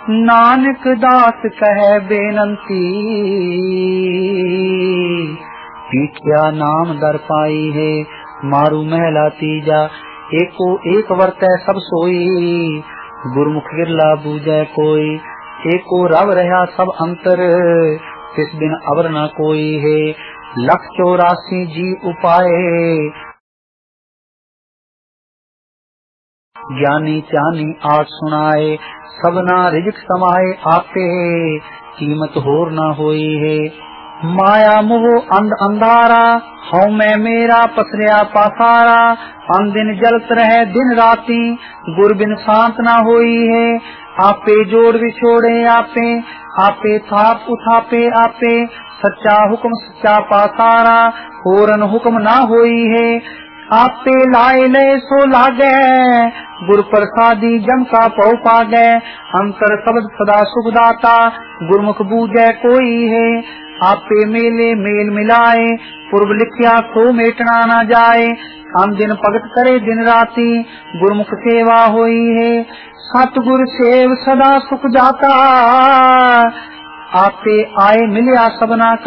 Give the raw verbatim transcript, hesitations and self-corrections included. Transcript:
नानक दास कह बेनंती, पीठिया नाम दर पाई है मारू महला तीजा। एको एक वर्तै सब सोई, गुरमुख गिरला बूझै कोई। एको रव रहा सब अंतर, तिस बिन अवर न कोई है। लख चौरासी जी उपाय, ज्ञानी चानी आठ सुनाए। सबना रिजक समाए आपे, कीमत होर न होई है। माया मोह अंध अंधारा, हऊँ मैं मेरा पसरिया पासारा। अन दिन जलत रहे दिन राती, गुर बिन शांत न होई है। आपे जोड़ विछोड़े आपे, आपे थाप उठापे आपे। सच्चा हुक्म सच्चा पासारा, होरन हुक्म ना होई है। आपे लाए ले सो लागे, गुर प्रसादी जम का पौ पागे। अंतर शब्द सदा सुखदाता, गुरमुख बूझे कोई है। आपे मेले मेल मिलाए, पूर्व लिखिया सो मेटना न जाए। हम दिन भगत करे दिन राती, गुरमुख सेवा होई है। सतगुर सेव सदा सुख जाता, आपे आए मिलिया सबना